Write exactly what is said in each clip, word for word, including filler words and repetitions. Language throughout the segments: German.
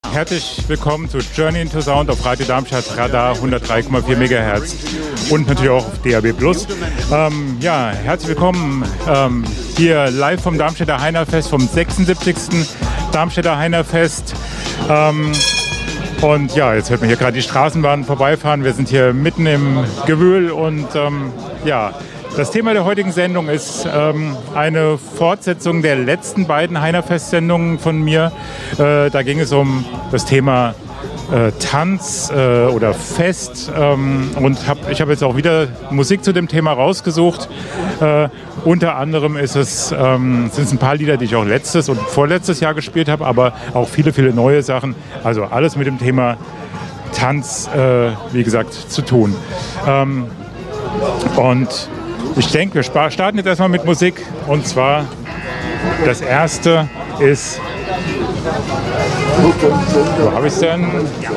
herzlich willkommen zu Journey into Sound auf Radio Darmstadt, Radar hundertdrei Komma vier Megahertz und natürlich auch auf D A B Plus. Ähm, ja, herzlich willkommen ähm, hier live vom Darmstädter Heinerfest, vom sechsundsiebzigsten Darmstädter Heinerfest. Ähm, und ja, jetzt hört man hier gerade die Straßenbahn vorbeifahren. Wir sind hier mitten im Gewühl und ähm, ja, das Thema der heutigen Sendung ist ähm, eine Fortsetzung der letzten beiden Heinerfest-Sendungen von mir. Äh, da ging es um das Thema äh, Tanz äh, oder Fest ähm, und hab, ich habe jetzt auch wieder Musik zu dem Thema rausgesucht. Äh, unter anderem ist es, ähm, sind es ein paar Lieder, die ich auch letztes und vorletztes Jahr gespielt habe, aber auch viele, viele neue Sachen. Also alles mit dem Thema Tanz, äh, wie gesagt, zu tun. Ähm, und ich denke, wir starten jetzt erstmal mit Musik. Und zwar, das erste ist, wo habe ich es denn?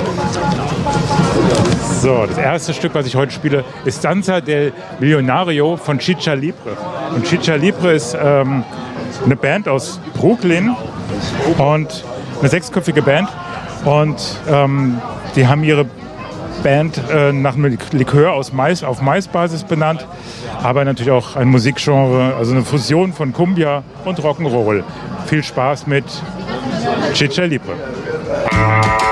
So, das erste Stück, was ich heute spiele, ist Danza del Millonario von Chicha Libre. Und Chicha Libre ist ähm, eine Band aus Brooklyn und eine sechsköpfige Band. Und ähm, die haben ihre Band äh, nach einem Likör aus Mais, auf Mais-Basis benannt, aber natürlich auch ein Musikgenre, also eine Fusion von Cumbia und Rock'n'Roll. Viel Spaß mit Chicha Libre.